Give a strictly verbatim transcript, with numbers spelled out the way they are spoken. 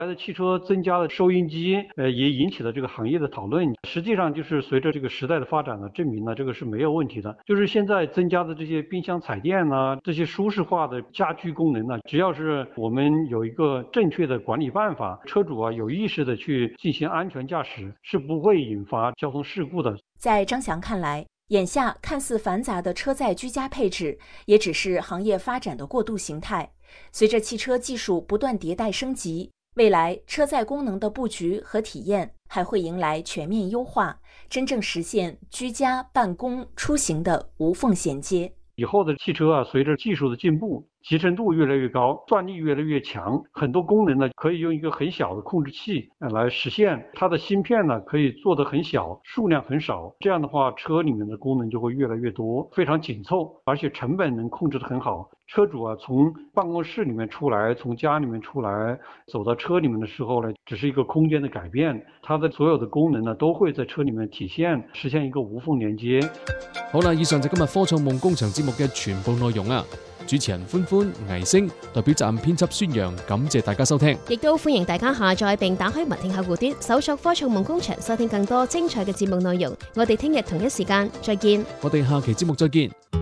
汽车增加了收音机，呃，也引起了这个行业的讨论。实际上，就是随着这个时代的发展呢，证明呢这个是没有问题的。就是现在增加的这些冰箱、彩电呢，这些舒适化的家居功能呢，只要是我们有一个正确的管理办法，车主啊有意识的去进行安全驾驶，是不会引发交通事故的。 在张翔看来，眼下看似繁杂的车载居家配置，也只是行业发展的过渡形态。随着汽车技术不断迭代升级，未来车载功能的布局和体验还会迎来全面优化，真正实现居家、办公、出行的无缝衔接。 以后的汽车啊，随着技术的进步，集成度越来越高，算力越来越强，很多功能呢可以用一个很小的控制器来实现。它的芯片呢可以做得很小，数量很少，这样的话车里面的功能就会越来越多，非常紧凑，而且成本能控制得很好。车主啊从办公室里面出来，从家里面出来，走到车里面的时候呢，只是一个空间的改变，它的所有的功能呢都会在车里面体现，實現一個無縫連接。 好啦，以上就今日科創夢工場節目嘅全部內容啊！主持人歡歡、倪星，代表站編輯孫陽，感謝大家收聽。 亦都歡迎大家下載並打開文聽客戶端，搜索科創夢工場，收聽更多精彩嘅節目內容。我哋聽日同一時間再見。 我哋下期節目再見。